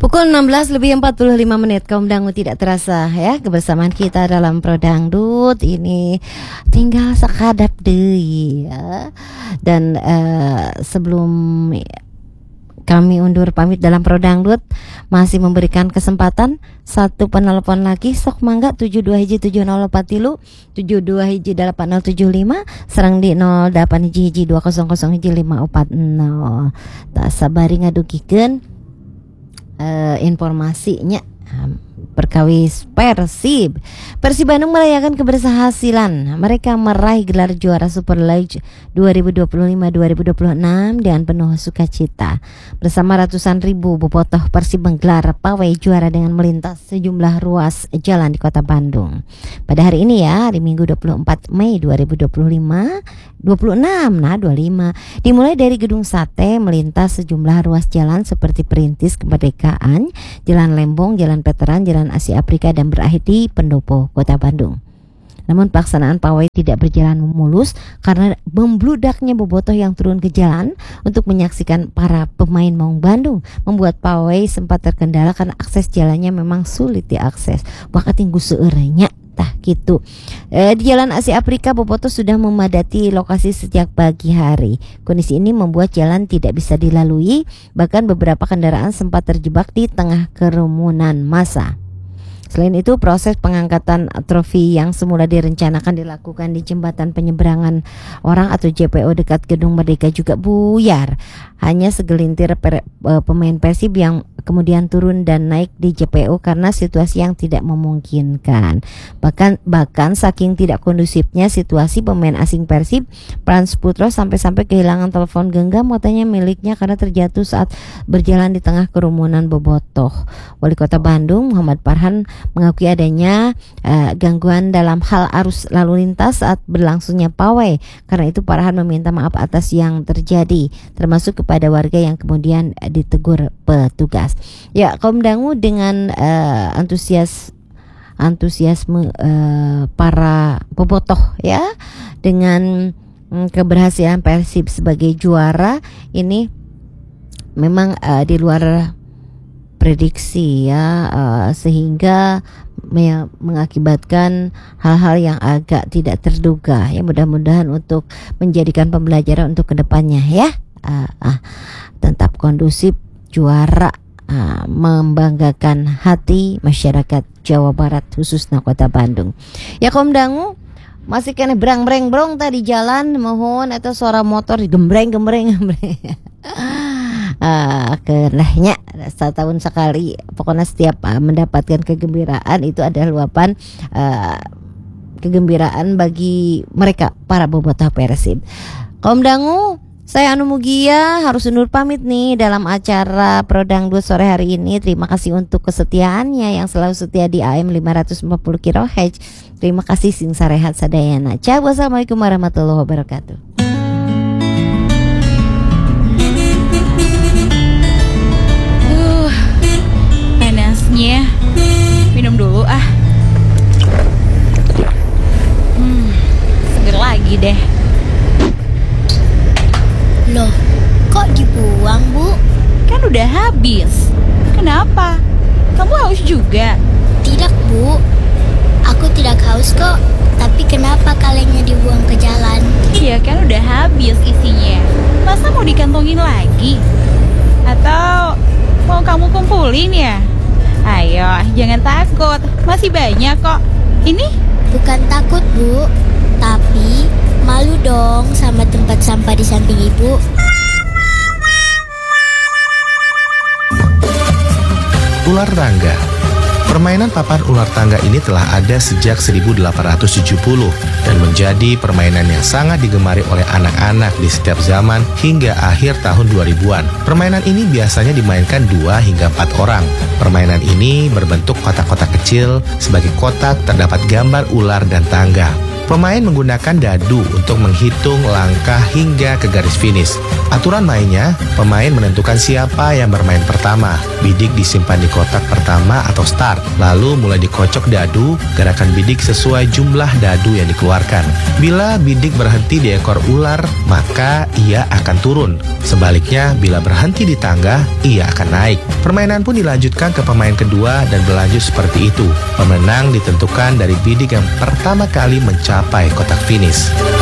Pukul 16:45 kaum dangu tidak terasa ya kebersamaan kita dalam Pro Dangdut ini tinggal sekadap deui ya. Dan sebelum kami undur pamit dalam Pro Dangdut, masih memberikan kesempatan satu penelpon lagi, sok mangga 727043 728075 serang di 0812001540. Tak sabari ngadugikeun informasinya perkawis Persib Bandung merayakan keberhasilan mereka meraih gelar juara Super League 2025-2026 dengan penuh sukacita. Bersama ratusan ribu bobotoh Persib menggelar pawai juara dengan melintas sejumlah ruas jalan di kota Bandung. Pada hari ini ya, hari Minggu 24 Mei 2025 dimulai dari Gedung Sate melintas sejumlah ruas jalan seperti Perintis Kemerdekaan, Jalan Lembong, Jalan Veteran, Jalan Asia Afrika dan berakhir di Pendopo, Kota Bandung. Namun pelaksanaan pawai tidak berjalan mulus karena membludaknya bobotoh yang turun ke jalan untuk menyaksikan para pemain Maung Bandung membuat pawai sempat terkendala karena akses jalannya memang sulit diakses. Bahkan tinggu seurenya tah gitu. Di Jalan Asia Afrika bobotoh sudah memadati lokasi sejak pagi hari. Kondisi ini membuat jalan tidak bisa dilalui, bahkan beberapa kendaraan sempat terjebak di tengah kerumunan massa. Selain itu, proses pengangkatan trofi yang semula direncanakan dilakukan di jembatan penyeberangan orang atau JPO dekat Gedung Merdeka juga buyar. Hanya segelintir pemain Persib yang kemudian turun dan naik di JPO karena situasi yang tidak memungkinkan. Bahkan saking tidak kondusifnya situasi, pemain asing Persib, Frans Putro sampai-sampai kehilangan telepon genggam katanya miliknya karena terjatuh saat berjalan di tengah kerumunan bobotoh. Wali Kota Bandung Muhammad Farhan mengakui adanya gangguan dalam hal arus lalu lintas saat berlangsungnya pawai. Karena itu Farhan meminta maaf atas yang terjadi, termasuk kepada warga yang kemudian ditegur petugas. Ya, kaum dangu dengan antusiasme para bobotoh ya, dengan keberhasilan Persib sebagai juara ini memang di luar prediksi ya, sehingga mengakibatkan hal-hal yang agak tidak terduga ya. Mudah-mudahan untuk menjadikan pembelajaran untuk kedepannya ya. Tetap kondusif, juara, membanggakan hati masyarakat Jawa Barat khususnya Kota Bandung. Ya kaum dangu, masih kena brang-breng-brong tadi jalan, mohon atau suara motor gembreng-gembreng. Kenahnya setahun sekali, pokoknya setiap mendapatkan kegembiraan itu ada luapan kegembiraan bagi mereka para bobotoh Persib. Kaum dangu, saya Anu Mugia harus undur pamit nih dalam acara Pro Dangdut sore hari ini. Terima kasih untuk kesetiaannya yang selalu setia di AM 540 kHz. Terima kasih sing sarehat sadayana. Ciao, wassalamualaikum warahmatullahi wabarakatuh. Panasnya. Minum dulu ah. Seger lagi deh. Loh, kok dibuang, Bu? Kan udah habis. Kenapa? Kamu haus juga? Tidak, Bu. Aku tidak haus kok. Tapi kenapa kalengnya dibuang ke jalan? Ya kan udah habis isinya. Masa mau dikantongin lagi? Atau mau kamu kumpulin ya? Ayo, jangan takut. Masih banyak kok. Ini? Bukan takut, Bu. Tapi malu dong sama tempat sampah di samping Ibu. Ular tangga. Permainan papan ular tangga ini telah ada sejak 1870 dan menjadi permainan yang sangat digemari oleh anak-anak di setiap zaman hingga akhir tahun 2000-an. Permainan ini biasanya dimainkan 2 hingga 4 orang. Permainan ini berbentuk kotak-kotak kecil. Sebagai kotak terdapat gambar ular dan tangga. Pemain menggunakan dadu untuk menghitung langkah hingga ke garis finish. Aturan mainnya, pemain menentukan siapa yang bermain pertama. Bidik disimpan di kotak pertama atau start, lalu mulai dikocok dadu, gerakan bidik sesuai jumlah dadu yang dikeluarkan. Bila bidik berhenti di ekor ular, maka ia akan turun. Sebaliknya, bila berhenti di tangga, ia akan naik. Permainan pun dilanjutkan ke pemain kedua dan berlanjut seperti itu. Pemenang ditentukan dari bidik yang pertama kali mencapai kotak finish.